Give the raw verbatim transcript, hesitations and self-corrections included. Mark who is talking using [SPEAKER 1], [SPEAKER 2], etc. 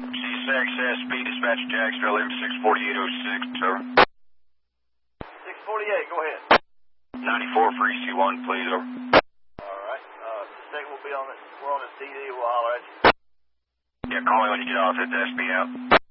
[SPEAKER 1] C six S P, dispatch Jacksonville, six forty-eight oh six, over.
[SPEAKER 2] six forty-eight, go ahead.
[SPEAKER 1] ninety-four for E C one, please, over.
[SPEAKER 2] Alright, uh, second will be on the, we're on the D D, we'll holler at you.
[SPEAKER 1] Yeah, call me when you get off, hit the S P out.